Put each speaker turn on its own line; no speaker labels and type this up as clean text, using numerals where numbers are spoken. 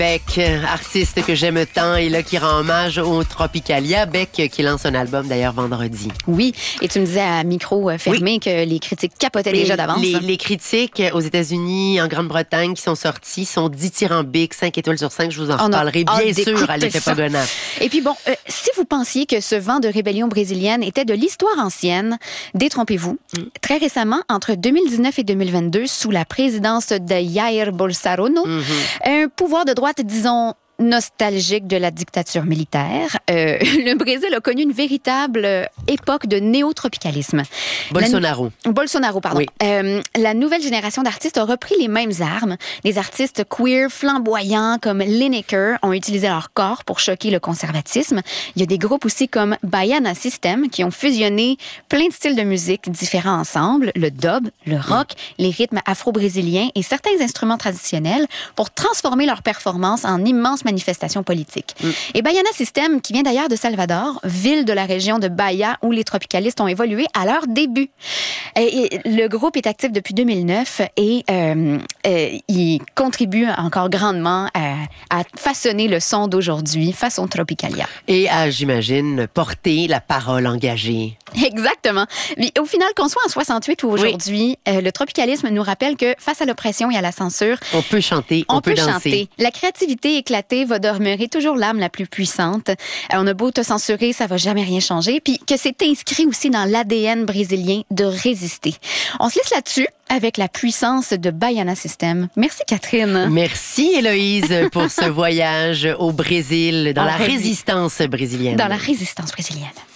Beck, artiste que j'aime tant et là qui rend hommage au Tropicalia. Beck qui lance un album d'ailleurs vendredi.
Oui, et tu me disais à micro fermé que les critiques capotaient déjà d'avance.
Les critiques aux États-Unis, en Grande-Bretagne qui sont sorties sont dithyrambiques, 5 étoiles sur 5. Je vous en reparlerai bien sûr à l'effet Pagona.
Et puis bon, si vous pensiez que ce vent de rébellion brésilienne était de l'histoire ancienne, détrompez-vous. Très récemment, entre 2019 et 2022, sous la présidence de Jair Bolsonaro, un pouvoir de droite, disons, nostalgique de la dictature militaire, le Brésil a connu une véritable époque de néotropicalisme. Bolsonaro, pardon. Oui. La nouvelle génération d'artistes a repris les mêmes armes. Des artistes queer flamboyants comme Lineker ont utilisé leur corps pour choquer le conservatisme. Il y a des groupes aussi comme Baiana System qui ont fusionné plein de styles de musique différents ensemble, le dub, le rock, les rythmes afro-brésiliens et certains instruments traditionnels pour transformer leur performance en immense manifestation politique. Et Baiana System, qui vient d'ailleurs de Salvador, ville de la région de Bahia où les tropicalistes ont évolué à leur début. Et le groupe est actif depuis 2009 et il contribue encore grandement à façonner le son d'aujourd'hui, façon Tropicalia.
Et à, j'imagine, porter la parole engagée.
Exactement. Mais au final, qu'on soit en 68 ou aujourd'hui, le tropicalisme nous rappelle que face à l'oppression et à la censure,
on peut chanter, on peut danser.
La créativité éclatée va demeurer toujours l'âme la plus puissante. On a beau te censurer, ça va jamais rien changer. Puis que c'est inscrit aussi dans l'ADN brésilien de résister. On se laisse là-dessus avec la puissance de Baiana System. Merci Catherine.
Merci Héloïse pour ce voyage au Brésil, dans la résistance brésilienne.
Dans la résistance brésilienne.